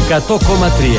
100,3.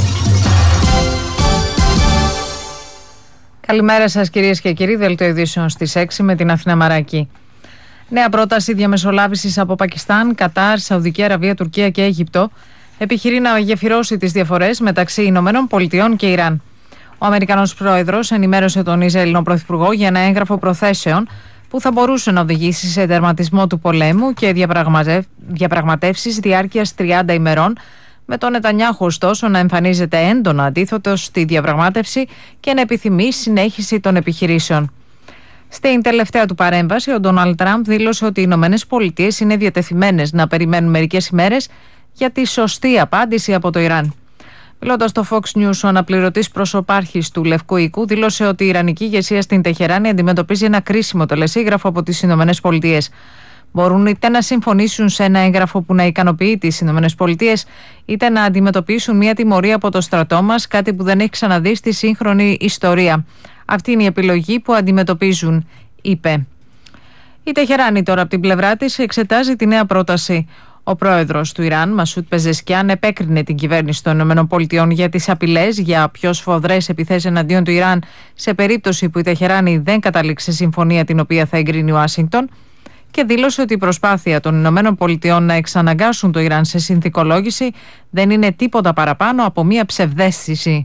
Καλημέρα σας κυρίες και κύριοι, δελτίο ειδήσεων στις 6 με την Αθήνα Μαράκη. Νέα πρόταση διαμεσολάβησης από Πακιστάν, Κατάρ, Σαουδική Αραβία, Τουρκία και Αίγυπτο επιχειρεί να γεφυρώσει τις διαφορές μεταξύ Ηνωμένων Πολιτειών και Ιράν. Ο Αμερικανός πρόεδρος ενημέρωσε τον Ισραηλινό πρωθυπουργό για ένα έγγραφο προθέσεων που θα μπορούσε να οδηγήσει σε τερματισμό του πολέμου και διαπραγματεύσεις διάρκειας 30 ημερών, με τον Νετανιάχου ωστόσο να εμφανίζεται έντονα αντίθετος στη διαπραγμάτευση και να επιθυμεί συνέχιση των επιχειρήσεων. Στην τελευταία του παρέμβαση, ο Ντόναλντ Τραμπ δήλωσε ότι οι Ηνωμένες Πολιτείες είναι διατεθειμένες να περιμένουν μερικές ημέρες για τη σωστή απάντηση από το Ιράν. Μιλώντας στο Fox News, ο αναπληρωτής προσωπάρχης του Λευκού Οίκου δήλωσε ότι η Ιρανική ηγεσία στην Τεχεράνη αντιμετωπίζει ένα κρίσιμο τελεσίγραφο από τις Ηνωμένες Πολιτείες. Μπορούν είτε να συμφωνήσουν σε ένα έγγραφο που να ικανοποιεί τις Ηνωμένες Πολιτείες, είτε να αντιμετωπίσουν μια τιμωρία από το στρατό μας, κάτι που δεν έχει ξαναδεί στη σύγχρονη ιστορία. Αυτή είναι η επιλογή που αντιμετωπίζουν, είπε. Η Τεχεράνη τώρα από την πλευρά της εξετάζει τη νέα πρόταση. Ο πρόεδρος του Ιράν, Μασούτ Πεζεσκιάν, επέκρινε την κυβέρνηση των ΗΠΑ για τις απειλές για πιο σφοδρές επιθέσεις εναντίον του Ιράν σε περίπτωση που η Τεχεράνη δεν καταλήξει συμφωνία την οποία θα εγκρίνει η Ουάσιγκτον, και δήλωσε ότι η προσπάθεια των ΗΠΑ να εξαναγκάσουν το Ιράν σε συνθηκολόγηση δεν είναι τίποτα παραπάνω από μία ψευδαίσθηση.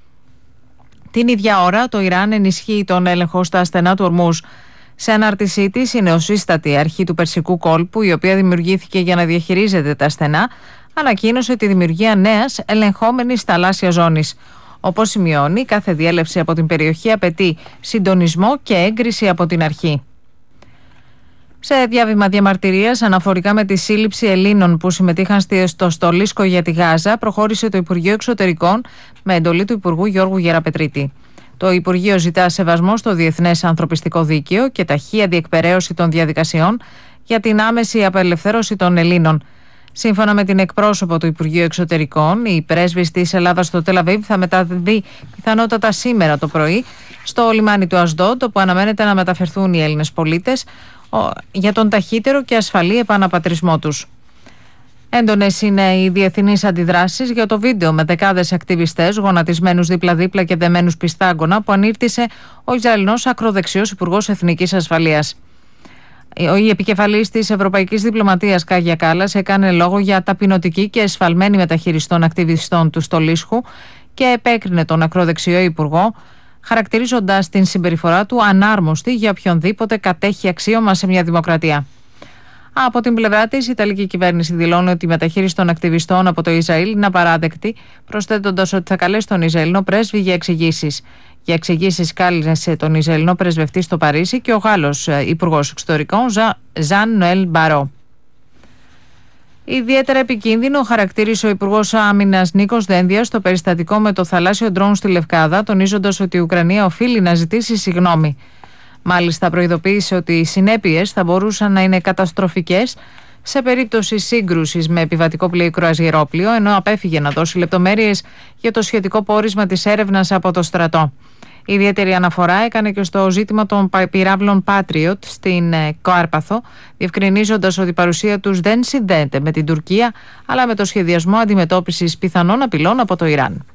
Την ίδια ώρα, το Ιράν ενισχύει τον έλεγχο στα στενά του Ορμούζ. Σε ανάρτησή της, η νεοσύστατη αρχή του Περσικού κόλπου, η οποία δημιουργήθηκε για να διαχειρίζεται τα στενά, ανακοίνωσε τη δημιουργία νέας ελεγχόμενης θαλάσσιας ζώνης. Όπως σημειώνει, κάθε διέλευση από την περιοχή απαιτεί συντονισμό και έγκριση από την αρχή. Σε διάβημα διαμαρτυρίας αναφορικά με τη σύλληψη Ελλήνων που συμμετείχαν στο στολίσκο για τη Γάζα, προχώρησε το Υπουργείο Εξωτερικών με εντολή του Υπουργού Γιώργου Γεραπετρίτη. Το Υπουργείο ζητά σεβασμό στο Διεθνές Ανθρωπιστικό Δίκαιο και ταχεία διεκπεραίωση των διαδικασιών για την άμεση απελευθέρωση των Ελλήνων. Σύμφωνα με την εκπρόσωπο του Υπουργείου Εξωτερικών, η πρέσβης της Ελλάδας στο Τελ Αβίβ θα μεταβεί πιθανότατα σήμερα το πρωί στο λιμάνι του Ασδόντ, όπου αναμένεται να μεταφερθούν οι Έλληνες πολίτες για τον ταχύτερο και ασφαλή επαναπατρισμό τους. Έντονες είναι οι διεθνείς αντιδράσεις για το βίντεο με δεκάδες ακτιβιστές γονατισμένους δίπλα-δίπλα και δεμένους πιστάγκωνα που ανήρτησε ο Ισραηλινός ακροδεξιός Υπουργός Εθνικής Ασφαλείας. Η επικεφαλής της Ευρωπαϊκής Διπλωματίας Κάγια Κάλλας έκανε λόγο για ταπεινωτική και εσφαλμένη μεταχείριση των ακτιβιστών του στολίσχου και επέκρινε τον ακροδεξιό Υπουργό, χαρακτηρίζοντας την συμπεριφορά του ανάρμοστη για οποιονδήποτε κατέχει αξίωμα σε μια δημοκρατία. Από την πλευρά της, η Ιταλική κυβέρνηση δηλώνει ότι η μεταχείριση των ακτιβιστών από το Ισραήλ είναι απαράδεκτη, προσθέτοντας ότι θα καλέσει τον Ισραηλινό πρέσβη για εξηγήσεις. Για εξηγήσεις κάλεσε τον Ισραηλινό πρεσβευτή στο Παρίσι και ο Γάλλος Υπουργός Εξωτερικών Ζαν Νοέλ Μπαρό. Ιδιαίτερα επικίνδυνο χαρακτήρισε ο Υπουργός Άμυνας Νίκος Δένδιας το περιστατικό με το θαλάσσιο ντρόουν στη Λευκάδα, τονίζοντας ότι η Ουκρανία οφείλει να ζητήσει συγγνώμη. Μάλιστα, προειδοποίησε ότι οι συνέπειες θα μπορούσαν να είναι καταστροφικές σε περίπτωση σύγκρουσης με επιβατικό πλοίο ή κρουαζιερόπλοιο, ενώ απέφυγε να δώσει λεπτομέρειες για το σχετικό πόρισμα της έρευνας από το στρατό. Ιδιαίτερη αναφορά έκανε και στο ζήτημα των πυράβλων Patriot στην Κάρπαθο, διευκρινίζοντας ότι η παρουσία τους δεν συνδέεται με την Τουρκία, αλλά με το σχεδιασμό αντιμετώπισης πιθανών απειλών από το Ιράν.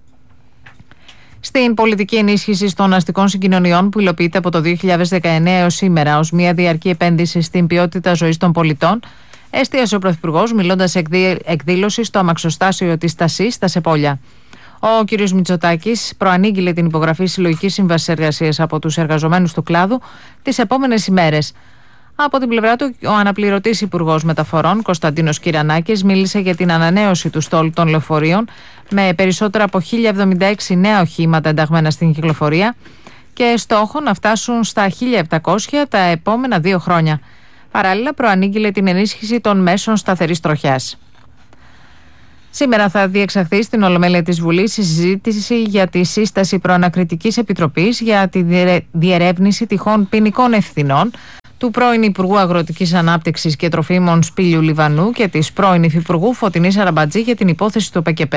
Στην πολιτική ενίσχυση των αστικών συγκοινωνιών που υλοποιείται από το 2019 έως σήμερα ως μια διαρκή επένδυση στην ποιότητα ζωής των πολιτών, εστίασε ο Πρωθυπουργός μιλώντας σε εκδήλωση στο αμαξοστάσιο της Στασής στα Σεπόλια. Ο κ. Μητσοτάκης προανήγγειλε την υπογραφή συλλογικής σύμβασης εργασίας από τους εργαζομένους του κλάδου τις επόμενες ημέρες. Από την πλευρά του, ο αναπληρωτής Υπουργός Μεταφορών, Κωνσταντίνος Κυρανάκης, μίλησε για την ανανέωση του στόλου των λεωφορείων με περισσότερα από 1.076 νέα οχήματα ενταγμένα στην κυκλοφορία και στόχο να φτάσουν στα 1.700 τα επόμενα 2 χρόνια. Παράλληλα, προανήγγειλε την ενίσχυση των μέσων σταθερής τροχιάς. Σήμερα θα διεξαχθεί στην Ολομέλεια της Βουλής η συζήτηση για τη σύσταση προανακριτικής επιτροπής για τη διερεύνηση τυχόν ποινικών ευθυνών του πρώην Υπουργού Αγροτικής Ανάπτυξης και Τροφίμων Σπύλιου Λιβανού και της πρώην Υφυπουργού Φωτεινής Αραμπατζή για την υπόθεση του ΠΚΠ.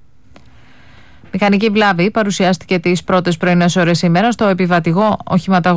Μηχανική βλάβη παρουσιάστηκε τις πρώτες πρωινές ώρες σήμερα στο επιβατηγό οχηματαγό